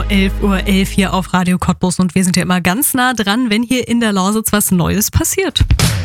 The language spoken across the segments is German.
11:11 Uhr hier auf Radio Cottbus und wir sind ja immer ganz nah dran, wenn hier in der Lausitz was Neues passiert.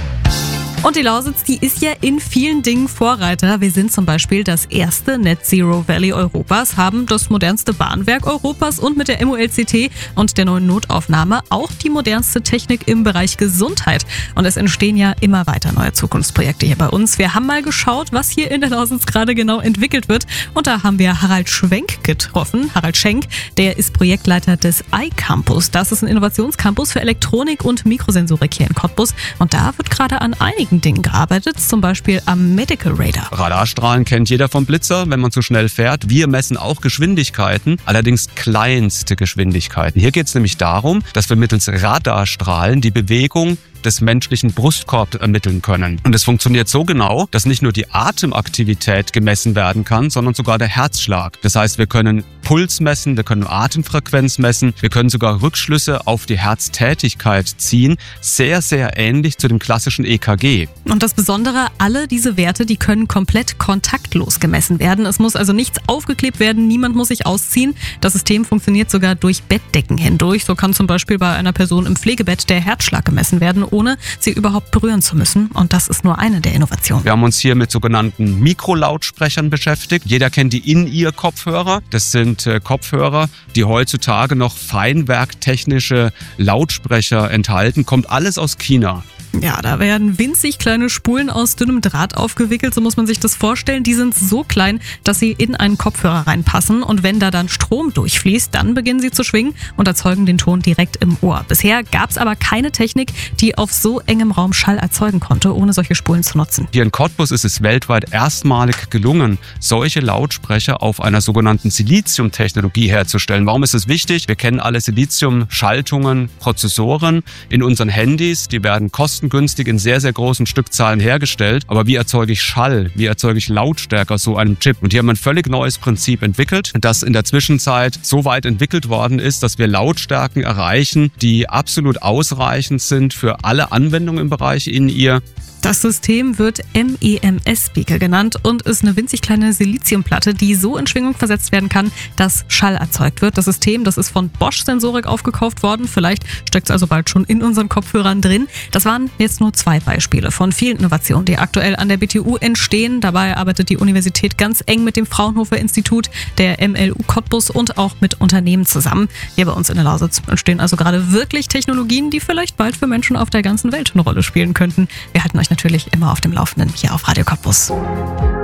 Und die Lausitz, die ist ja in vielen Dingen Vorreiter. Wir sind zum Beispiel das erste Net Zero Valley Europas, haben das modernste Bahnwerk Europas und mit der MULCT und der neuen Notaufnahme auch die modernste Technik im Bereich Gesundheit. Und es entstehen ja immer weiter neue Zukunftsprojekte hier bei uns. Wir haben mal geschaut, was hier in der Lausitz gerade genau entwickelt wird. Und da haben wir Harald Schwenk getroffen. Harald Schenk, der ist Projektleiter des iCampus. Das ist ein Innovationscampus für Elektronik und Mikrosensorik hier in Cottbus. Und da wird gerade an einigen Dingen gearbeitet, zum Beispiel am Medical Radar. Radarstrahlen kennt jeder vom Blitzer, wenn man zu schnell fährt. Wir messen auch Geschwindigkeiten, allerdings kleinste Geschwindigkeiten. Hier geht es nämlich darum, dass wir mittels Radarstrahlen die Bewegung des menschlichen Brustkorbs ermitteln können. Und es funktioniert so genau, dass nicht nur die Atemaktivität gemessen werden kann, sondern sogar der Herzschlag. Das heißt, wir können Puls messen, wir können Atemfrequenz messen, wir können sogar Rückschlüsse auf die Herztätigkeit ziehen. Sehr, sehr ähnlich zu dem klassischen EKG. Und das Besondere, alle diese Werte, die können komplett kontaktlos gemessen werden. Es muss also nichts aufgeklebt werden, niemand muss sich ausziehen. Das System funktioniert sogar durch Bettdecken hindurch. So kann zum Beispiel bei einer Person im Pflegebett der Herzschlag gemessen werden, ohne sie überhaupt berühren zu müssen. Und das ist nur eine der Innovationen. Wir haben uns hier mit sogenannten Mikrolautsprechern beschäftigt. Jeder kennt die In-Ear-Kopfhörer. Das sind Kopfhörer, die heutzutage noch feinwerktechnische Lautsprecher enthalten. Kommt alles aus China. Ja, da werden winzig kleine Spulen aus dünnem Draht aufgewickelt, so muss man sich das vorstellen. Die sind so klein, dass sie in einen Kopfhörer reinpassen und wenn da dann Strom durchfließt, dann beginnen sie zu schwingen und erzeugen den Ton direkt im Ohr. Bisher gab es aber keine Technik, die auf so engem Raum Schall erzeugen konnte, ohne solche Spulen zu nutzen. Hier in Cottbus ist es weltweit erstmalig gelungen, solche Lautsprecher auf einer sogenannten Silizium-Technologie herzustellen. Warum ist es wichtig? Wir kennen alle Silizium-Schaltungen, Prozessoren in unseren Handys, die werden kostengünstig in sehr, sehr großen Stückzahlen hergestellt. Aber wie erzeuge ich Schall? Wie erzeuge ich Lautstärke aus so einem Chip? Und hier haben wir ein völlig neues Prinzip entwickelt, das in der Zwischenzeit so weit entwickelt worden ist, dass wir Lautstärken erreichen, die absolut ausreichend sind für alle Anwendungen im Bereich In-Ear. Das System wird MEMS-Speaker genannt und ist eine winzig kleine Siliziumplatte, die so in Schwingung versetzt werden kann, dass Schall erzeugt wird. Das System, das ist von Bosch Sensorik aufgekauft worden. Vielleicht steckt es also bald schon in unseren Kopfhörern drin. Das waren jetzt nur 2 Beispiele von vielen Innovationen, die aktuell an der BTU entstehen. Dabei arbeitet die Universität ganz eng mit dem Fraunhofer Institut, der MLU Cottbus und auch mit Unternehmen zusammen. Hier bei uns in der Lausitz entstehen also gerade wirklich Technologien, die vielleicht bald für Menschen auf der ganzen Welt eine Rolle spielen könnten. Wir halten euch natürlich immer auf dem Laufenden hier auf Radio Cottbus.